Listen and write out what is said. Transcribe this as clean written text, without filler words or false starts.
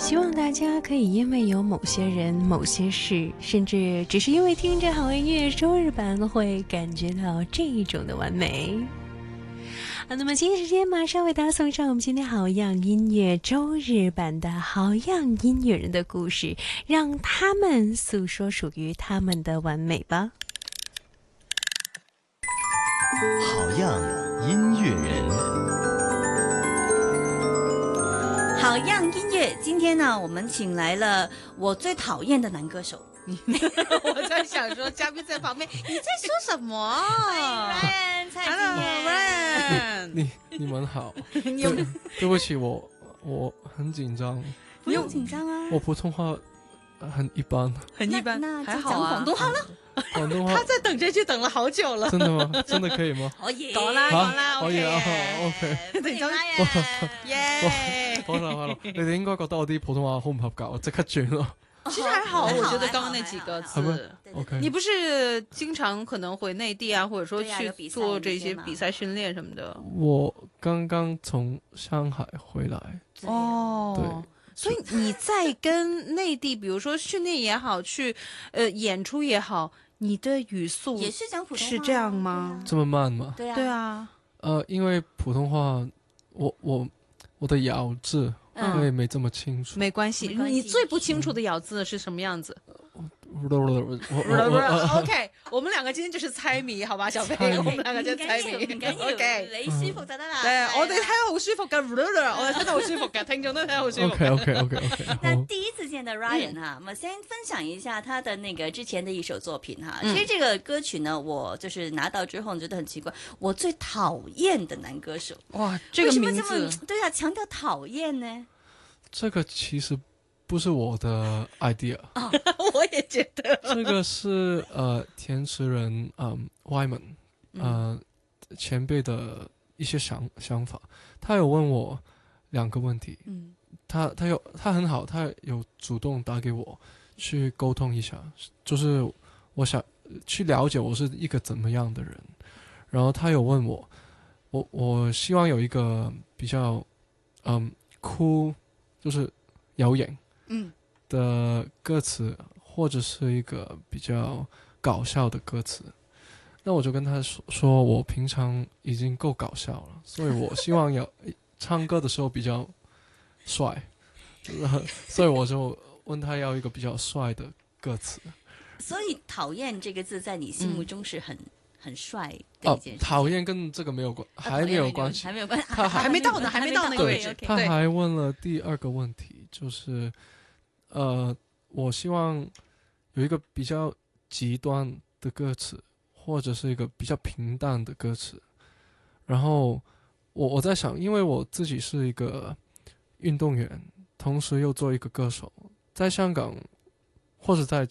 希望大家可以因为有某些人、某些事，甚至只是因为听着好音乐周日版，会感觉到这一种的完美。好，那么今天时间马上为大家送上我们今天好样音乐周日版的好样音乐人的故事，让他们诉说属于他们的完美吧。 好样音乐人， 好样音乐，今天呢，我们请来了我最讨厌的男歌手。 我在想说，嘉宾在旁边，你在说什么 ？Ryan 蔡金燕， 你们好，对不起，我很紧张。 不用紧张啊， 我普通话很一般， 很一般， 那还好啊。 广东话了， 广东话他在等这句等了好久了。 真的吗？真的可以吗？ 可以， 講啦可以啊 ，OK。 歡迎 Ryan， 耶！ 好啦，你哋應該覺得我啲普通話好唔合格，我即刻轉咯。 其實還好，我覺得剛剛那幾個字。 OK， 你不是經常可能回內地啊，或者說去做這些比賽訓練什麼的？ 我剛剛從上海回來。 哦， 對。 所以你在跟內地，比如說訓練也好，去演出也好，你的語速也是講普通話是這樣嗎？ 這麼慢嗎？ 對啊， 對啊。 因為普通話，我的咬字會沒這麼清楚。 沒關係，你最不清楚的咬字是什麼樣子？OK， 我們兩個今天就是猜謎，好吧，小飛，我們兩個就猜謎。OK， 你舒服就得啦。 對，我哋睇得好舒服㗎，我哋睇得好舒服㗎，聽眾都睇得好舒服。 OK。 那第一次見的 Ryan 哈，我們先分享一下他的那個之前的一首作品哈。其實這個歌曲呢，我就是拿到之後覺得很奇怪，我最討厭的男歌手。 哇，這個名字， 為什麼這麼對啊，強調討厭呢？ 這個其實不是我的 idea， 我也覺得。 這個是填詞人Wyman 前輩的一些想法，他有問我兩個問題，他很好，他有主動打給我去溝通一下，就是我想去了解我是一個怎麼樣的人，然後他有問我希望有一個比較酷，就是有型的歌詞，或者是一個比較搞笑的歌詞。那我就跟他說我平常已經夠搞笑了，所以我希望有唱歌的時候比較帥，所以我就問他要一個比較帥的歌詞。 所以討厭這個字在你心目中是很帥的一件事。 討厭跟這個沒有關，還沒有關係， 還沒有關係， 他還沒到呢，還沒到那個位置。 他還問了第二個問題，就是我希望有一個比較極端的歌詞，或者是一個比較平淡的歌詞。然後我在想，因為我自己是一個運動員，同時又做一個歌手，在香港或者在